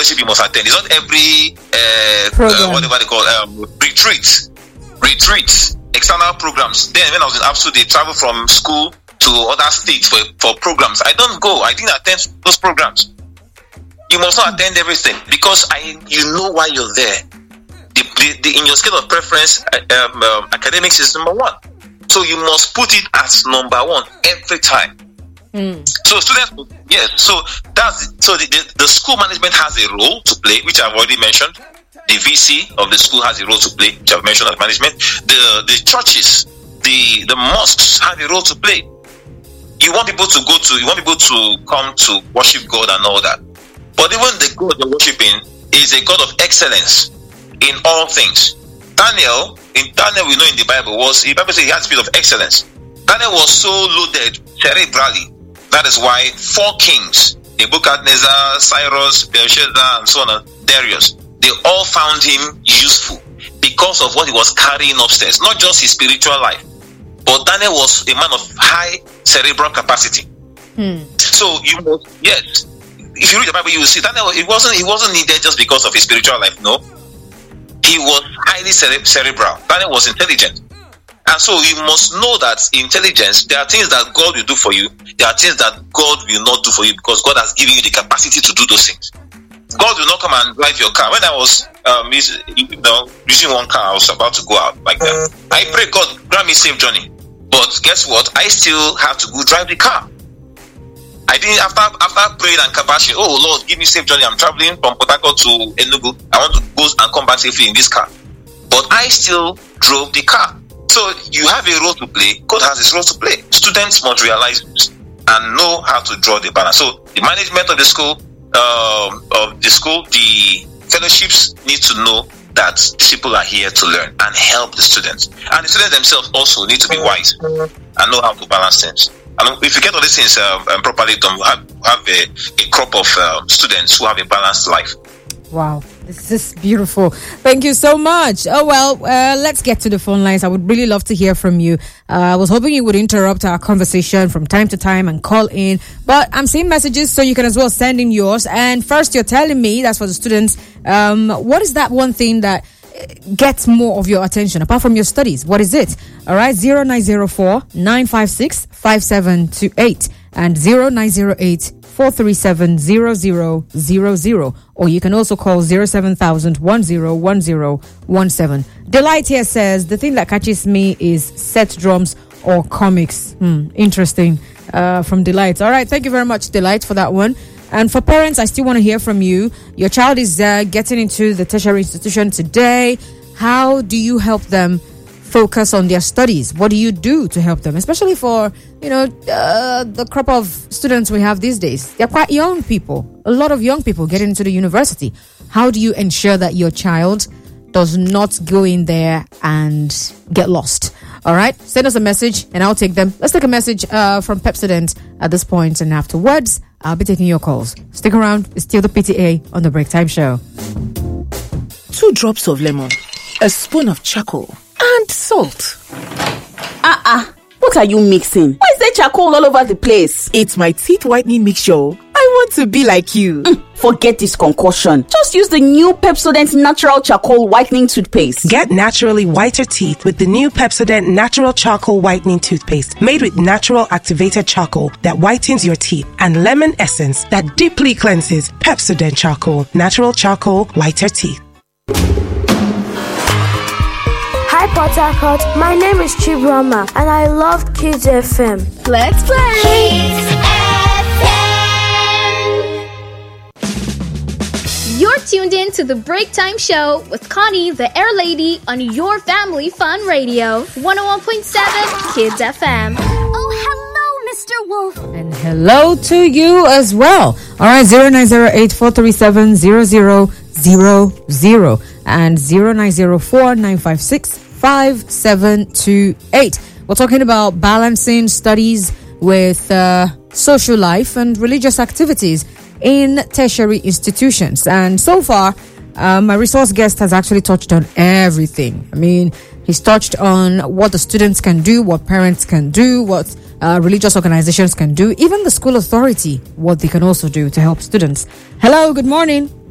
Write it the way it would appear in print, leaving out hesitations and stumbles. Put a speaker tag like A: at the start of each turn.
A: fellowship you must attend. It's not every whatever they call retreat, external programs. Then when I was in ABSU, they travel from school to other states for programs. I don't go. I didn't attend those programs. You must not attend everything because you know why you're there. In your scale of preference, academics is number one. So you must put it as number one every time. So students, yes. So the school management has a role to play, which I've already mentioned. The VC of the school has a role to play, which I've mentioned as management. The churches, the mosques have a role to play. You want people to come to worship God and all that. But even the God you're worshiping is a God of excellence in all things. Daniel, we know in the Bible says he had the spirit of excellence. Daniel was so loaded cerebrally. That is why 4 kings, Nebuchadnezzar, Cyrus, Belshazzar, and so on, Darius, they all found him useful because of what he was carrying upstairs. Not just his spiritual life, but Daniel was a man of high cerebral capacity. So if you read the Bible, you will see Daniel. He wasn't needed just because of his spiritual life. No, he was highly cerebral. Daniel was intelligent. And so you must know that intelligence, there are things that God will do for you. There are things that God will not do for you because God has given you the capacity to do those things. God will not come and drive your car. When I was using one car, I was about to go out like that. I pray God grant me safe journey. But guess what? I still have to go drive the car. I didn't after praying and kabashing, oh Lord, give me safe journey. I'm traveling from Port Harcourt to Enugu. I want to go and come back safely in this car. But I still drove the car. So you have a role to play. God has his role to play. Students must realize this and know how to draw the balance. So the management of the school, the fellowships need to know that people are here to learn and help the students. And the students themselves also need to be wise and know how to balance things. And if you get all these things properly done, we'll have a crop of students who have a balanced life.
B: Wow, this is beautiful. Thank you so much. Oh, well, let's get to the phone lines. I would really love to hear from you. I was hoping you would interrupt our conversation from time to time and call in. But I'm seeing messages, so you can as well send in yours. And first, you're telling me, that's for the students, what is that one thing that gets more of your attention apart from your studies? What is it? All right, 0904-956-5728 and 0908-437-0000, or you can also call 07000-101017. Delight here says the thing that catches me is set drums or comics. Interesting. From Delight. All right, thank you very much, Delight, for that one. And for parents, I still want to hear from you. Your child is getting into the tertiary institution today. How do you help them focus on their studies? What do you do to help them? Especially for, the crop of students we have these days. They're quite young people. A lot of young people getting into the university. How do you ensure that your child does not go in there and get lost? All right, send us a message and I'll take them. Let's take a message from Pepsodent at this point, and afterwards, I'll be taking your calls. Stick around. It's still the PTA on the Break Time Show.
C: 2 drops of lemon, a spoon of charcoal, and salt.
D: What are you mixing? Why is there charcoal all over the place?
C: It's my teeth whitening mixture. I want to be like you.
D: Forget this concoction. Just use the new Pepsodent Natural Charcoal Whitening Toothpaste.
E: Get naturally whiter teeth with the new Pepsodent Natural Charcoal Whitening Toothpaste, made with natural activated charcoal that whitens your teeth and lemon essence that deeply cleanses. Pepsodent Charcoal, natural charcoal, whiter teeth.
F: Hi, Port Harcourt. My name is Chibrama, and I love Kids FM.
G: Let's play Kids FM. You're tuned in to the Break Time Show with Connie, the Air Lady, on your family fun radio, 101.7 Kids FM.
H: Oh, hello, Mr. Wolf.
B: And hello to you as well. All right, 0908-437-0000 and 0904-956-5728. We're talking about balancing studies with social life and religious activities in tertiary institutions. And so far, my resource guest has actually touched on everything. I mean, he's touched on what the students can do, what parents can do, what religious organizations can do, even the school authority, what they can also do to help students. Hello, good morning.